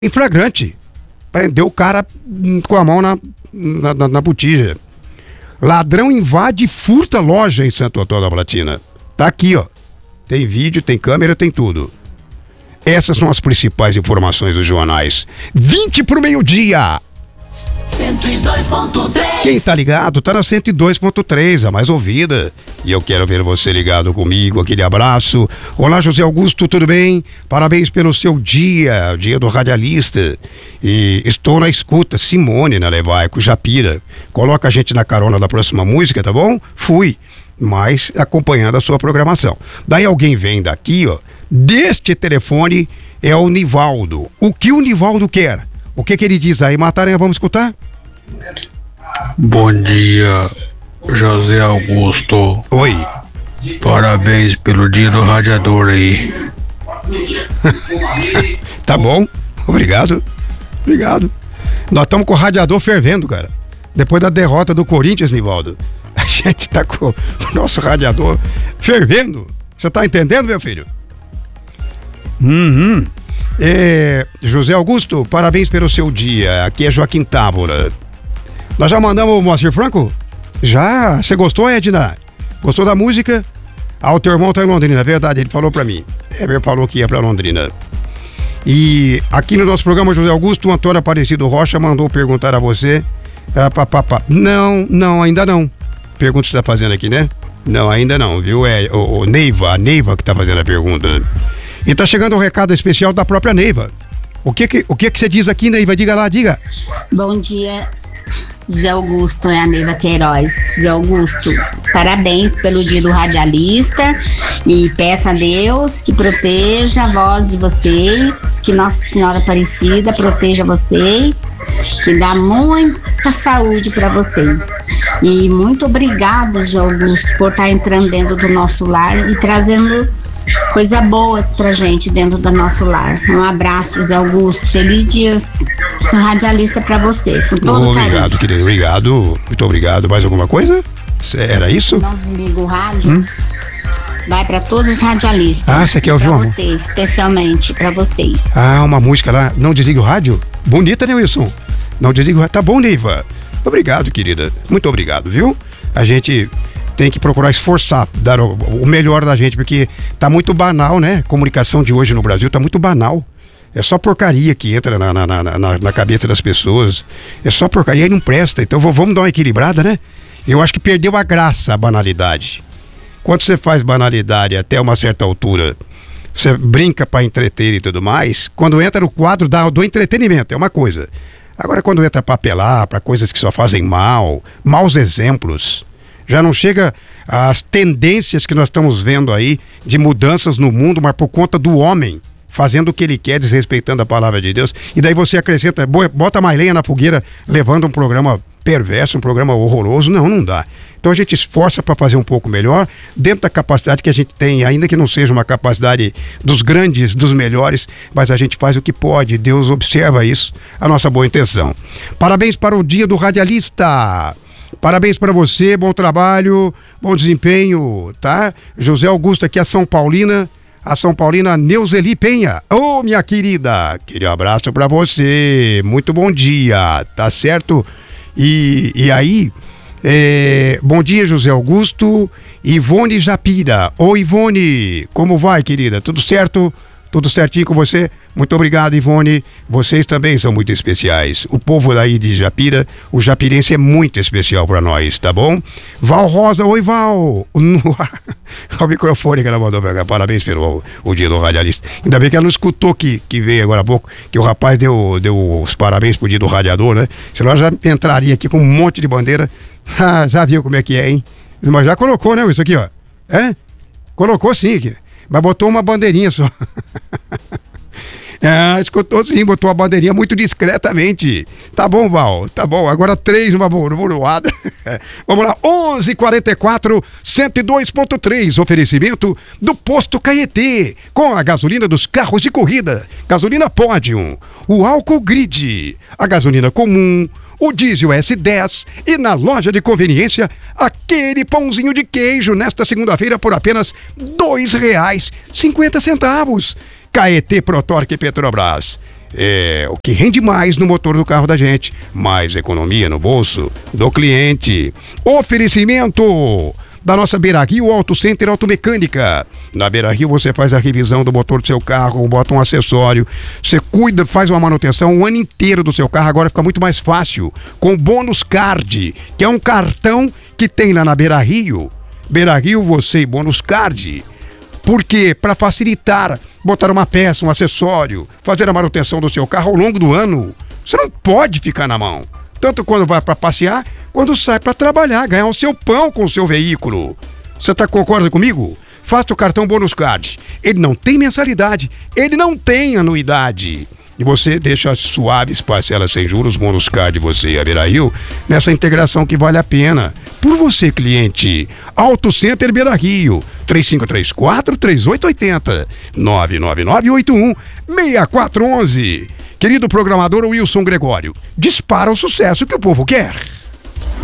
em flagrante. Prendeu o cara com a mão na botija. Ladrão invade e furta loja em Santo Antônio da Platina. Tá aqui, ó. Tem vídeo, tem câmera, tem tudo. Essas são as principais informações dos jornais. 20 pro meio-dia. 102.3. Quem tá ligado tá na 102.3, a mais ouvida. E eu quero ver você ligado comigo, aquele abraço. Olá, José Augusto, tudo bem? Parabéns pelo seu dia, dia do radialista. E estou na escuta, Simone na Levaico, Japira. Coloca a gente na carona da próxima música, tá bom? Fui, mas acompanhando a sua programação. Daí alguém vem daqui, ó, deste telefone é o Nivaldo. O que o Nivaldo quer? O que ele diz aí, Mataranha? Vamos escutar? Bom dia, José Augusto. Oi. Parabéns pelo dia do radiador aí. Tá bom, obrigado. Nós estamos com o radiador fervendo, cara. Depois da derrota do Corinthians, Nivaldo, a gente tá com o nosso radiador fervendo. Você tá entendendo, meu filho? José Augusto, parabéns pelo seu dia. Aqui é Joaquim Távora. Nós já mandamos o Moacir Franco? Já? Você gostou, Edna? Gostou da música? O teu irmão tá em Londrina, é verdade, ele falou pra mim. Ele falou que ia pra Londrina. E aqui no nosso programa, José Augusto, o Antônio Aparecido Rocha mandou perguntar a você. Não, ainda não. Pergunta que você tá fazendo aqui, né? Não, ainda não, viu? É a Neiva que tá fazendo a pergunta. E tá chegando um recado especial da própria Neiva. O que você diz aqui, Neiva? Diga lá, diga. Bom dia, José Augusto, é a Neiva Queiroz. José Augusto, parabéns pelo dia do radialista e peço a Deus que proteja a voz de vocês, que Nossa Senhora Aparecida proteja vocês, que dá muita saúde para vocês. E muito obrigado, José Augusto, por estar entrando dentro do nosso lar e trazendo coisas boas pra gente dentro do nosso lar. Um abraço, José Augusto. Feliz dia radialista pra você, com todo carinho. Obrigado, querido. Obrigado. Muito obrigado. Mais alguma coisa? Era isso? Não desliga o rádio. Vai pra todos os radialistas. Você quer ouvir uma música? Pra vocês, especialmente pra vocês. Uma música lá. Não desliga o rádio? Bonita, né, Wilson? Não desliga o rádio. Tá bom, Neiva. Obrigado, querida. Muito obrigado, viu? A gente tem que procurar esforçar, dar o melhor da gente, porque tá muito banal, né? A comunicação de hoje no Brasil tá muito banal. É só porcaria que entra na cabeça das pessoas. É só porcaria e não presta. Então vamos dar uma equilibrada, né? Eu acho que perdeu a graça, a banalidade. Quando você faz banalidade até uma certa altura, você brinca pra entreter e tudo mais, quando entra no quadro do entretenimento, é uma coisa. Agora quando entra pra apelar, pra coisas que só fazem mal, maus exemplos, já não chega às tendências que nós estamos vendo aí de mudanças no mundo, mas por conta do homem fazendo o que ele quer, desrespeitando a palavra de Deus. E daí você acrescenta, bota mais lenha na fogueira, levando um programa perverso, um programa horroroso. Não dá. Então a gente esforça para fazer um pouco melhor, dentro da capacidade que a gente tem, ainda que não seja uma capacidade dos grandes, dos melhores, mas a gente faz o que pode. Deus observa isso, a nossa boa intenção. Parabéns para o dia do radialista. Parabéns para você, bom trabalho, bom desempenho, tá? José Augusto aqui, a São Paulina Neuzeli Penha. Minha querida, aquele abraço para você, muito bom dia, tá certo? E aí, bom dia, José Augusto. Ivone Japira. Ivone, como vai, querida? Tudo certo? Tudo certinho com você? Muito obrigado, Ivone. Vocês também são muito especiais. O povo daí de Japira, o japirense é muito especial pra nós, tá bom? Val Rosa, oi, Val. O microfone que ela mandou pra cá. Parabéns pelo o dia do radialista. Ainda bem que ela não escutou que veio agora há pouco, que o rapaz deu os parabéns pro dia do radiador, né? Senão ela já entraria aqui com um monte de bandeira. Já viu como é que é, hein? Mas já colocou, né, isso aqui, ó. Colocou sim, aqui. Mas botou uma bandeirinha só. Escutou sim, botou uma bandeirinha muito discretamente. Tá bom, Val, tá bom. Agora 3 numa boruada. Vamos lá, 11:44, 102.3. Oferecimento do Posto Caetê, com a gasolina dos carros de corrida. Gasolina Podium, o álcool Grid, a gasolina comum, o diesel S10 e na loja de conveniência, aquele pãozinho de queijo nesta segunda-feira por apenas R$ 2,50. Caetê, Protorque e Petrobras. o que rende mais no motor do carro da gente, mais economia no bolso do cliente. Oferecimento da nossa Beira Rio Auto Center Automecânica. Na Beira Rio você faz a revisão do motor do seu carro, bota um acessório, você cuida, faz uma manutenção o ano inteiro do seu carro. Agora fica muito mais fácil com o Bônus Card, que é um cartão que tem lá na Beira Rio. Beira Rio, você e Bônus Card. Por quê? Para facilitar, botar uma peça, um acessório, fazer a manutenção do seu carro ao longo do ano. Você não pode ficar na mão. Tanto quando vai para passear, quando sai para trabalhar, ganhar o seu pão com o seu veículo. Você concorda comigo? Faça o cartão Bônus Card. Ele não tem mensalidade, ele não tem anuidade. E você deixa as suaves parcelas sem juros, Bônus Card, você e a Beira Rio, nessa integração que vale a pena. Por você, cliente. Auto Center Beira Rio, 3534-3880, 999-81-6411. Querido programador Wilson Gregório, dispara o sucesso que o povo quer.